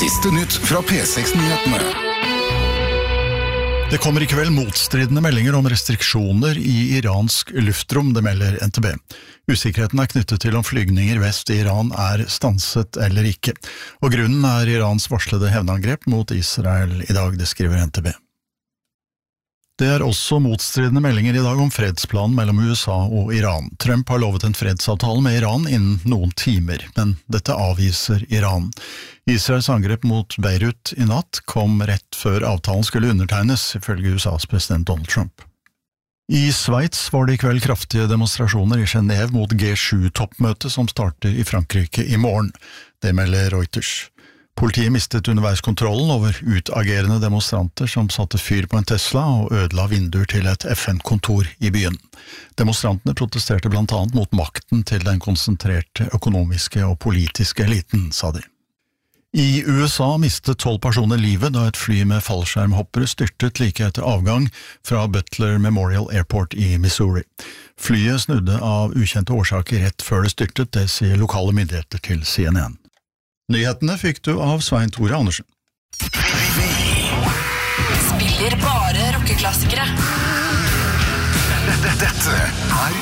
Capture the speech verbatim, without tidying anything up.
Siste nytt fra P seks-nyhetene. Det kommer i kveld motstridende meldinger om restriksjoner i iransk luftrom, det melder N T B. Usikkerheten er knyttet til om flygninger vest i Iran er stanset eller ikke, og grunnen er Irans varslede hevnangrep mot Israel i dag, det skriver N T B. Det er også motstridende meldinger i dag om fredsplanen mellom U S A og Iran. Trump har lovet en fredsavtale med Iran innen noen timer, men dette avviser Iran. Israels angrep mot Beirut i natt kom rett før avtalen skulle undertegnes, ifølge U S A's president Donald Trump. I Sveits var det i kveld kraftige demonstrasjoner i Genève mot G sju-toppmøtet som starter i Frankrike i morgen. Det melder Reuters. Politiet mistet underveis kontrollen over utagerende demonstranter som satte fyr på en Tesla og ødela vinduer til et F N-kontor i byen. Demonstrantene protesterte blant annet mot makten til den konsentrerte økonomiske og politiske eliten, sa de. I U S A mistet tolv personer livet da et fly med fallskjermhoppere styrtet like etter avgang fra Butler Memorial Airport i Missouri. Flyet snudde av ukjente årsaker rett før det styrtet, det sier lokale myndigheter til C N N. Nyhetene fikk du av Svein Tore Andersen. Spiller bare rockeklassikere. Dette er